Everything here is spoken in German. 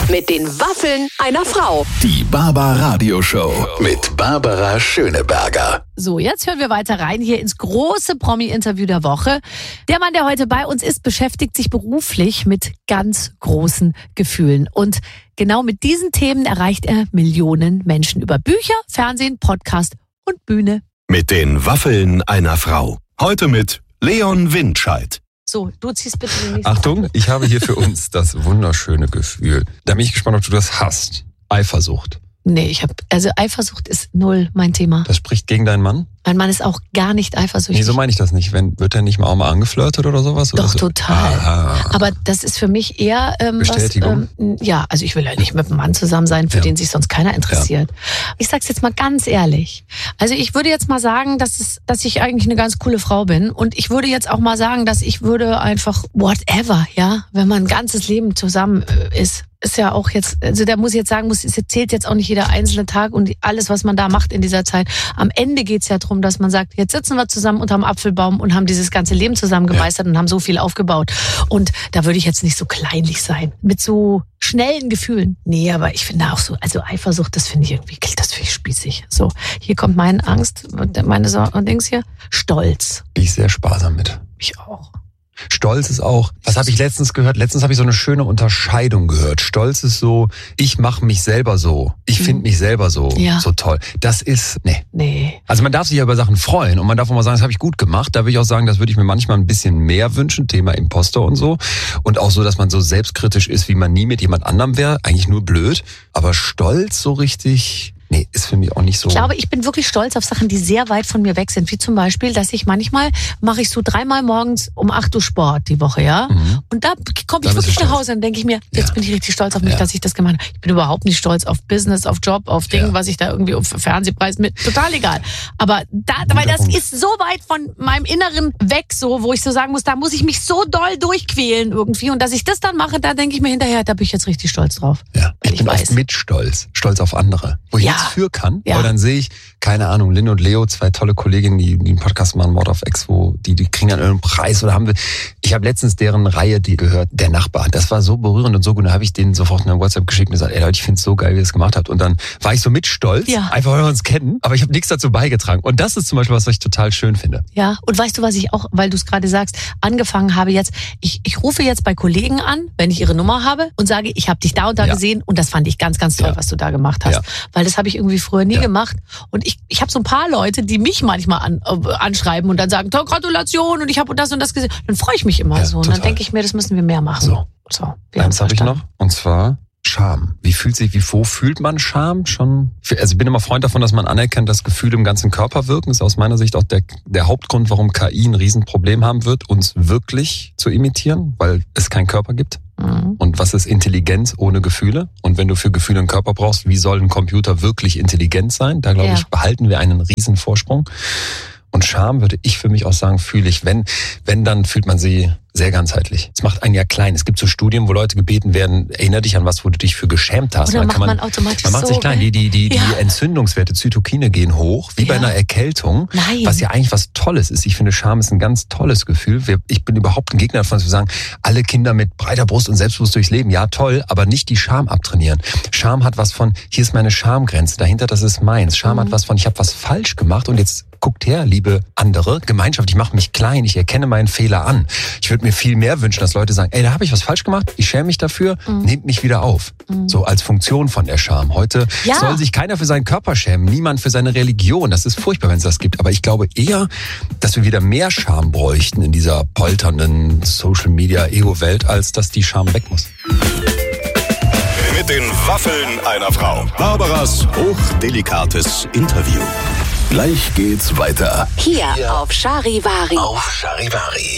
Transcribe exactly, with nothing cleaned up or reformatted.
Mit den Waffeln einer Frau. Die Barbara-Radio-Show mit Barbara Schöneberger. So, jetzt hören wir weiter rein hier ins große Promi-Interview der Woche. Der Mann, der heute bei uns ist, beschäftigt sich beruflich mit ganz großen Gefühlen. Und genau mit diesen Themen erreicht er Millionen Menschen über Bücher, Fernsehen, Podcast und Bühne. Mit den Waffeln einer Frau. Heute mit Leon Windscheid. So, du ziehst bitte den nächsten. Achtung, ich habe hier für uns das wunderschöne Gefühl. Da bin ich gespannt, ob du das hast. Eifersucht. Nee, ich habe also Eifersucht ist null mein Thema. Das spricht gegen deinen Mann? Mein Mann ist auch gar nicht eifersüchtig. Nee, so meine ich das nicht. Wenn, wird er nicht mal auch mal angeflirtet oder sowas? Doch, oder so? total. Aha. Aber das ist für mich eher ähm, Bestätigung? was, ähm, ja, also ich will ja nicht mit einem Mann zusammen sein, für Ja. den sich sonst keiner interessiert. Ja. Ich sag's jetzt mal ganz ehrlich. Also ich würde jetzt mal sagen, dass es, dass ich eigentlich eine ganz coole Frau bin. Und ich würde jetzt auch mal sagen, dass ich würde einfach whatever, ja, wenn man ein ganzes Leben zusammen äh, ist. Ist ja auch jetzt, also da muss ich jetzt sagen, muss, es zählt jetzt auch nicht jeder einzelne Tag und alles, was man da macht in dieser Zeit. Am Ende geht's ja darum, dass man sagt, jetzt sitzen wir zusammen unterm Apfelbaum und haben dieses ganze Leben zusammen gemeistert ja. und haben so viel aufgebaut. Und da würde ich jetzt nicht so kleinlich sein, mit so schnellen Gefühlen. Nee, aber ich finde auch so, also Eifersucht, das finde ich irgendwie, das finde ich spießig. So, hier kommt meine Angst, meine so Dings hier, Stolz. Bin ich sehr sparsam mit. Ich auch. Stolz ist auch, was habe ich letztens gehört? Letztens habe ich so eine schöne Unterscheidung gehört. Stolz ist so, ich mache mich selber so. Ich finde mich selber so Ja. so toll. Das ist, nee. Nee. Also man darf sich ja über Sachen freuen und man darf auch mal sagen, das habe ich gut gemacht. Da würde ich auch sagen, das würde ich mir manchmal ein bisschen mehr wünschen, Thema Imposter und so. Und auch so, dass man so selbstkritisch ist, wie man nie mit jemand anderem wäre. Eigentlich nur blöd. Aber Stolz so richtig... Nee, ist für mich auch nicht so. Ich glaube, ich bin wirklich stolz auf Sachen, die sehr weit von mir weg sind. Wie zum Beispiel, dass ich manchmal mache ich so dreimal morgens um acht Uhr Sport die Woche, ja. Mhm. Und da komme ich Dann wirklich bist du nach Hause und denke ich mir, jetzt Ja. bin ich richtig stolz auf mich, Ja. dass ich das gemacht habe. Ich bin überhaupt nicht stolz auf Business, auf Job, auf Dinge, Ja. was ich da irgendwie auf Fernsehpreis mit. Total egal. Aber da, weil das Punkt. ist so weit von meinem Inneren weg, so, wo ich so sagen muss, da muss ich mich so doll durchquälen irgendwie. Und dass ich das dann mache, da denke ich mir hinterher, da bin ich jetzt richtig stolz drauf. Ja, ich, Ich bin weiß. oft mit Stolz. Stolz auf andere. Wo ich Ja. nichts für kann. Ja. Aber dann sehe ich, keine Ahnung, Lynn und Leo, zwei tolle Kolleginnen, die, die einen Podcast machen, Mord of X, wo die, die kriegen dann einen Preis oder haben wir. Ich habe letztens deren Reihe, die gehört, der Nachbar. Das war so berührend und so gut. Da habe ich denen sofort eine WhatsApp geschickt und gesagt, ey Leute, ich finde es so geil, wie ihr das gemacht habt. Und dann war ich so mit stolz, Ja. einfach weil wir uns kennen, aber ich habe nichts dazu beigetragen. Und das ist zum Beispiel was, was ich total schön finde. Ja, und weißt du, was ich auch, weil du es gerade sagst, angefangen habe jetzt, ich, ich rufe jetzt bei Kollegen an, wenn ich ihre Nummer habe und sage, ich habe dich da und da Ja. gesehen und das fand ich ganz, ganz toll, Ja. was du da gemacht hast. Ja. Weil das habe ich irgendwie früher nie Ja. gemacht. Und ich, ich habe so ein paar Leute, die mich manchmal an, äh, anschreiben und dann sagen, toll, Gratulation und ich habe das und das gesehen. Dann freue ich mich immer Ja, so. Und dann total. denke ich mir, das müssen wir mehr machen. So. so wir Eins habe ich verstanden. noch, und zwar Scham. Wie fühlt sich, wie wo fühlt man Scham schon? Also ich bin immer Freund davon, dass man anerkennt, dass Gefühle im ganzen Körper wirken. Das ist aus meiner Sicht auch der, der Hauptgrund, warum K I ein Riesenproblem haben wird, uns wirklich zu imitieren, weil es keinen Körper gibt. Mhm. Und was ist Intelligenz ohne Gefühle? Und wenn du für Gefühle einen Körper brauchst, wie soll ein Computer wirklich intelligent sein? Da glaube Ja. ich, behalten wir einen riesen Vorsprung. Und Scham würde ich für mich auch sagen, fühle ich. Wenn, wenn, dann fühlt man sie sehr ganzheitlich. Es macht einen ja klein. Es gibt so Studien, wo Leute gebeten werden, erinnere dich an was, wo du dich für geschämt hast. Oder Dann macht kann man automatisch Man macht so, sich klein. Die, die, die, Ja. die Entzündungswerte, Zytokine gehen hoch, wie bei Ja. einer Erkältung. Nein. Was ja eigentlich was Tolles ist. Ich finde, Scham ist ein ganz tolles Gefühl. Wir, ich bin überhaupt ein Gegner davon, dass wir sagen, alle Kinder mit breiter Brust und selbstbewusst durchs Leben. Ja, toll, aber nicht die Scham abtrainieren. Scham hat was von, hier ist meine Schamgrenze, dahinter, das ist meins. Scham Mhm. hat was von, ich habe was falsch gemacht und jetzt guckt her, liebe andere Gemeinschaft, ich mache mich klein, ich erkenne meinen Fehler an. Ich würde mir viel mehr wünschen, dass Leute sagen, ey, da habe ich was falsch gemacht, ich schäme mich dafür, Mhm. nehmt mich wieder auf. Mhm. So als Funktion von der Scham. Heute Ja. soll sich keiner für seinen Körper schämen, niemand für seine Religion. Das ist furchtbar, wenn es das gibt. Aber ich glaube eher, dass wir wieder mehr Scham bräuchten in dieser polternden Social-Media-Ego-Welt, als dass die Scham weg muss. Mit den Waffeln einer Frau. Barbaras hochdelikates Interview. Gleich geht's weiter. Hier auf Charivari. Auf Charivari.